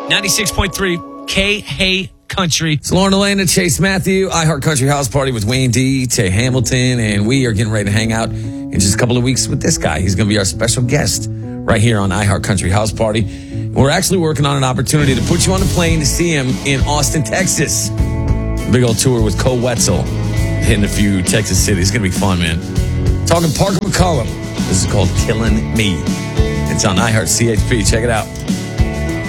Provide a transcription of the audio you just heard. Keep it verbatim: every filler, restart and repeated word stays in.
ninety-six point three K Hey Country. It's Lauren Elena, Chase Matthew, iHeart Country House Party with Wayne D, Tay Hamilton, and we are getting ready to hang out in just a couple of weeks with this guy. He's going to be our special guest right here on iHeart Country House Party. We're actually working on an opportunity to put you on a plane to see him in Austin, Texas. Big old tour with Cole Wetzel, hitting a few Texas cities. It's going to be fun, man. Talking Parker McCollum. This is called Killing Me. It's on iHeart C H P. Check it out.